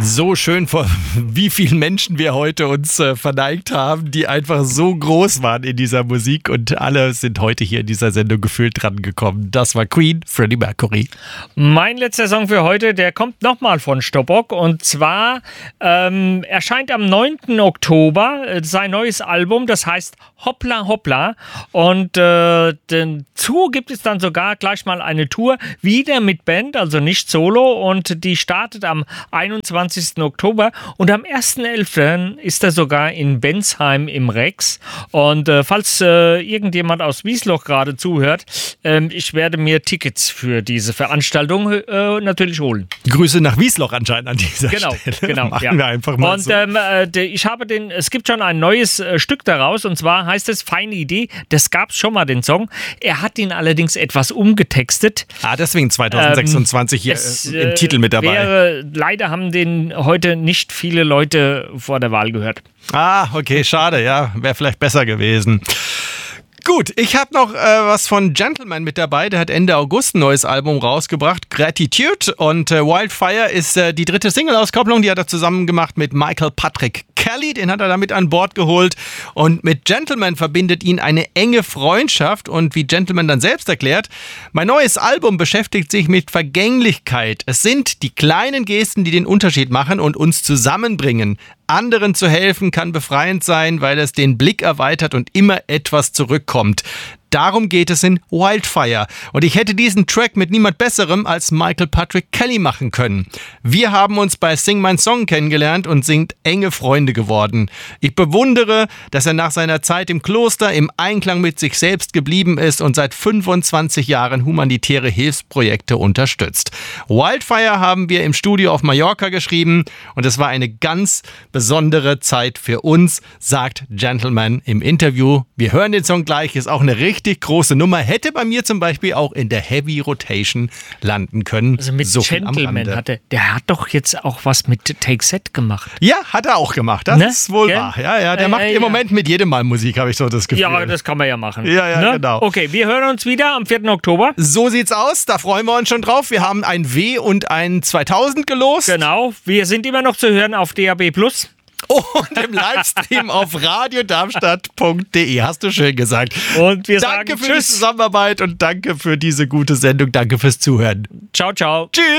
So schön, vor wie vielen Menschen wir heute uns verneigt haben, die einfach so groß waren in dieser Musik und alle sind heute hier in dieser Sendung gefühlt dran gekommen. Das war Queen, Freddie Mercury. Mein letzter Song für heute, der kommt nochmal von Stobbock und zwar erscheint am 9. Oktober sein neues Album, das heißt Hoppla Hoppla und dazu gibt es dann sogar gleich mal eine Tour, wieder mit Band, also nicht solo und die startet am 21. Oktober und am 1.11. ist er sogar in Bensheim im Rex und falls irgendjemand aus Wiesloch gerade zuhört, ich werde mir Tickets für diese Veranstaltung natürlich holen. Grüße nach Wiesloch anscheinend an dieser Stelle. Genau. Machen wir einfach mal und so. Es gibt schon ein neues Stück daraus und zwar heißt es Feine Idee, das gab es schon mal, den Song. Er hat ihn allerdings etwas umgetextet. Deswegen 2026 hier im Titel mit dabei. Leider haben den heute nicht viele Leute vor der Wahl gehört. Okay, schade, ja, wäre vielleicht besser gewesen. Gut, ich habe noch was von Gentleman mit dabei. Der hat Ende August ein neues Album rausgebracht, Gratitude. Und Wildfire ist die dritte Single-Auskopplung. Die hat er zusammen gemacht mit Michael Patrick Kelly. Den hat er damit an Bord geholt. Und mit Gentleman verbindet ihn eine enge Freundschaft. Und wie Gentleman dann selbst erklärt, mein neues Album beschäftigt sich mit Vergänglichkeit. Es sind die kleinen Gesten, die den Unterschied machen und uns zusammenbringen. Anderen zu helfen kann befreiend sein, weil es den Blick erweitert und immer etwas zurückkommt. Darum geht es in Wildfire. Und ich hätte diesen Track mit niemand Besserem als Michael Patrick Kelly machen können. Wir haben uns bei Sing My Song kennengelernt und sind enge Freunde geworden. Ich bewundere, dass er nach seiner Zeit im Kloster im Einklang mit sich selbst geblieben ist und seit 25 Jahren humanitäre Hilfsprojekte unterstützt. Wildfire haben wir im Studio auf Mallorca geschrieben und es war eine ganz besondere Zeit für uns, sagt Gentleman im Interview. Wir hören den Song gleich, ist auch eine richtig große Nummer. Hätte bei mir zum Beispiel auch in der Heavy Rotation landen können. Also mit so Gentleman der hat doch jetzt auch was mit Take Set gemacht. Ja, hat er auch gemacht. Das ist wohl wahr. Ja, der macht im Moment mit jedem Mal Musik, habe ich so das Gefühl. Ja, das kann man ja machen. Ja, genau. Okay, wir hören uns wieder am 4. Oktober. So sieht's aus, da freuen wir uns schon drauf. Wir haben ein W und ein 2000 gelost. Genau, wir sind immer noch zu hören auf DAB+. Und im Livestream auf radiodarmstadt.de. Hast du schön gesagt. Und wir sagen danke für die Zusammenarbeit und danke für diese gute Sendung. Danke fürs Zuhören. Ciao, ciao. Tschüss.